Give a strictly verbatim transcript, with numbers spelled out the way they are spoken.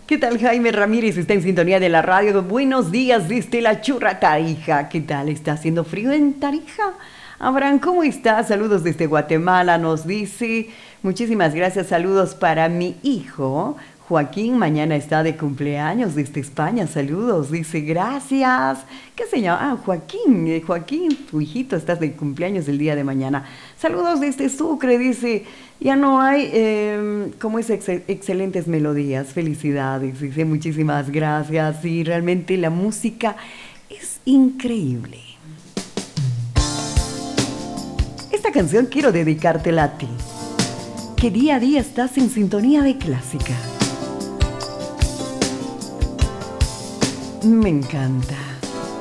¿Qué tal? Jaime Ramírez está en sintonía de la radio. Buenos días desde la Churra Tarija. ¿Qué tal? ¿Está haciendo frío en Tarija? Abraham, ¿cómo está? Saludos desde Guatemala, nos dice. Muchísimas gracias. Saludos para mi hijo. Joaquín mañana está de cumpleaños desde España. Saludos, dice, gracias. ¿Qué se llama? Ah, Joaquín. Eh, Joaquín, tu hijito, estás de cumpleaños el día de mañana. Saludos desde Sucre, dice. Ya no hay, eh, como es, ex excelentes melodías. Felicidades, dice, muchísimas gracias. Y realmente la música es increíble. Esta canción quiero dedicártela a ti, que día a día estás en sintonía de clásica. Me encanta.